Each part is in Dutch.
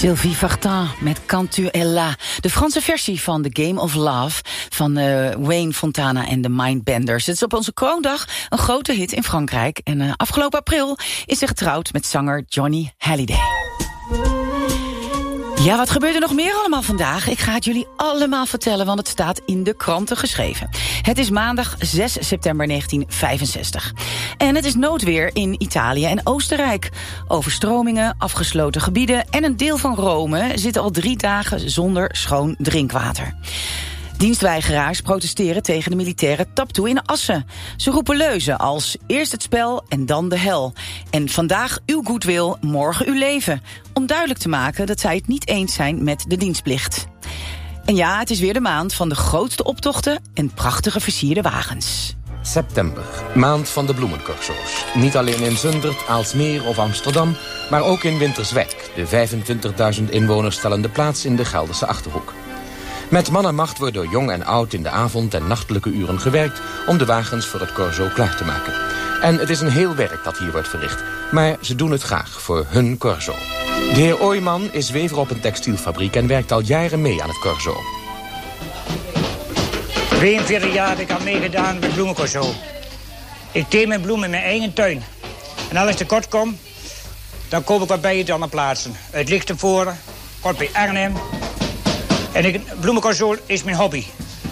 Sylvie Vartan met Quand tu es là. De Franse versie van The Game of Love van Wayne Fontana en de Mindbenders. Het is op onze kroondag een grote hit in Frankrijk. En afgelopen april is ze getrouwd met zanger Johnny Hallyday. Ja, wat gebeurt er nog meer allemaal vandaag? Ik ga het jullie allemaal vertellen, want het staat in de kranten geschreven. Het is maandag 6 september 1965. En het is noodweer in Italië en Oostenrijk. Overstromingen, afgesloten gebieden en een deel van Rome zitten al 3 dagen zonder schoon drinkwater. Dienstweigeraars protesteren tegen de militaire taptoe in Assen. Ze roepen leuzen als eerst het spel en dan de hel. En vandaag uw goodwill, morgen uw leven. Om duidelijk te maken dat zij het niet eens zijn met de dienstplicht. En ja, het is weer de maand van de grootste optochten en prachtige versierde wagens. September, maand van de bloemencorso's. Niet alleen in Zundert, Aalsmeer of Amsterdam, maar ook in Winterswijk. De 25.000 inwoners stellende plaats in de Gelderse Achterhoek. Met man en macht wordt door jong en oud in de avond- en nachtelijke uren gewerkt om de wagens voor het corso klaar te maken. En het is een heel werk dat hier wordt verricht, maar ze doen het graag voor hun corso. De heer Ooyman is wever op een textielfabriek en werkt al jaren mee aan het corso. 42 jaar heb ik al meegedaan met bloemencorso. Ik teem mijn bloemen in mijn eigen tuin. En als ik tekort kom, dan koop ik wat bij het andere plaatsen. Uit Lichtenvoorde, kort bij Arnhem. En bloemencorso is mijn hobby.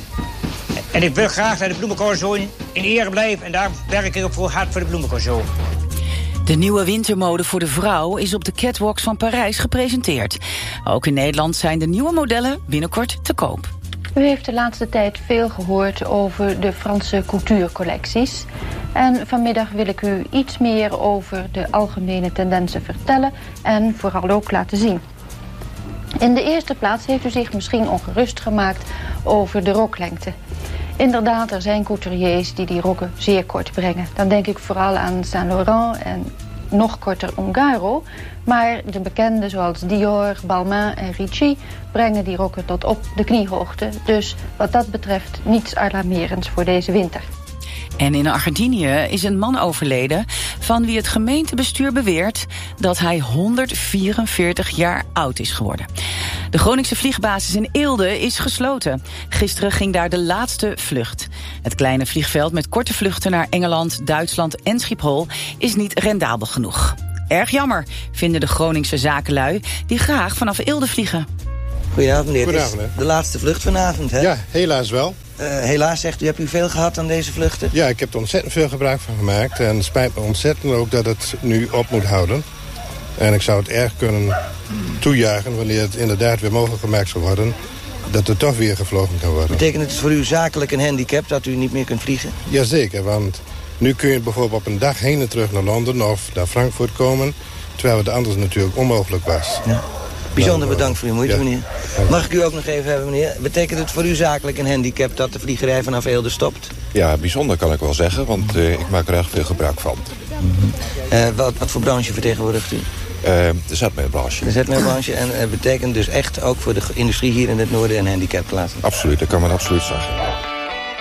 En ik wil graag dat de bloemencorso in ere blijft. En daar werk ik ook voor hard voor de bloemencorso. De nieuwe wintermode voor de vrouw is op de catwalks van Parijs gepresenteerd. Ook in Nederland zijn de nieuwe modellen binnenkort te koop. U heeft de laatste tijd veel gehoord over de Franse couturecollecties. En vanmiddag wil ik u iets meer over de algemene tendensen vertellen en vooral ook laten zien. In de eerste plaats heeft u zich misschien ongerust gemaakt over de roklengte. Inderdaad, er zijn couturiers die rokken zeer kort brengen. Dan denk ik vooral aan Saint Laurent en nog korter Ungaro. Maar de bekenden zoals Dior, Balmain en Ricci brengen die rokken tot op de kniehoogte. Dus wat dat betreft niets alarmerends voor deze winter. En in Argentinië is een man overleden van wie het gemeentebestuur beweert dat hij 144 jaar oud is geworden. De Groningse vliegbasis in Eelde is gesloten. Gisteren ging daar de laatste vlucht. Het kleine vliegveld met korte vluchten naar Engeland, Duitsland en Schiphol is niet rendabel genoeg. Erg jammer, vinden de Groningse zakenlui die graag vanaf Eelde vliegen. Goedenavond, meneer. Goedenavond, het is de laatste vlucht vanavond, hè? Ja, helaas wel. Helaas, zegt u, hebt u veel gehad aan deze vluchten? Ja, ik heb er ontzettend veel gebruik van gemaakt. En het spijt me ontzettend ook dat het nu op moet houden. En ik zou het erg kunnen toejuichen wanneer het inderdaad weer mogelijk gemaakt zou worden, dat er toch weer gevlogen kan worden. Betekent het voor u zakelijk een handicap dat u niet meer kunt vliegen? Jazeker, want nu kun je bijvoorbeeld op een dag heen en terug naar Londen of naar Frankfurt komen, terwijl het anders natuurlijk onmogelijk was. Ja. Bijzonder bedankt voor uw moeite, meneer. Mag ik u ook nog even hebben, meneer? Betekent het voor u zakelijk een handicap dat de vliegerij vanaf Eelde stopt? Ja, bijzonder kan ik wel zeggen, want ik maak er erg veel gebruik van. Wat voor branche vertegenwoordigt u? De zetmeelbranche. De zetmeelbranche, en betekent dus echt ook voor de industrie hier in het noorden een handicap te laten? Absoluut, dat kan men absoluut zeggen.